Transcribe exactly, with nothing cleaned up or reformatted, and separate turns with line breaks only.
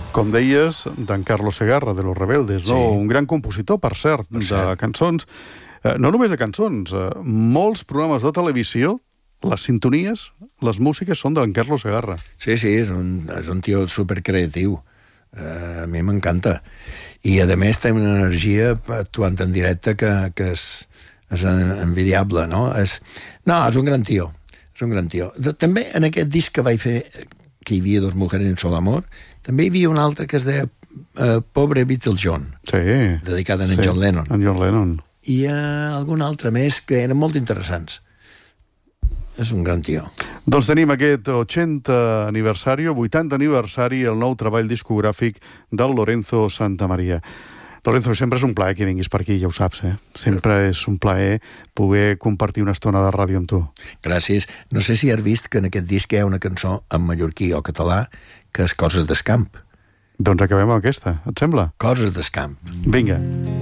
Com deies, d'en Carlos Segarra, de Los Rebeldes, no?
Sí.
Un gran compositor, per cert,
Per
de
cert.
cançons. Eh, no només de cançons, eh, molts programes de televisió, les sintonies, les músiques són d'en Carlos Segarra.
Sí, sí, és un, és un tio supercreatiu. Uh, a mi m'encanta. I, a més, té una energia actuant en directe que, que és, és envidiable, no? És, no, és un gran tio. És un gran tio. De, també, en aquest disc que vaig fer, que hi havia Dos mujeres en solo amor, també hi havia un altre que es deia uh, Pobre Beatle John,
Sí.
dedicat a en
sí,
John Lennon.
En John Lennon.
I uh, algun altre més que eren molt interessants. És un gran tio.
Doncs tenim aquest ochenta aniversari, vuitanta aniversari, el nou treball discogràfic del Lorenzo Santamaría. Lorenzo, sempre és un plaer que vinguis per aquí, ja ho saps, eh? Sempre és un plaer poder compartir una estona de ràdio amb tu.
Gràcies. No sé si has vist que en aquest disc hi ha una cançó en mallorquí o català que és Coses d'Escamp.
Doncs acabem amb aquesta, et sembla?
Coses d'Escamp.
Vinga.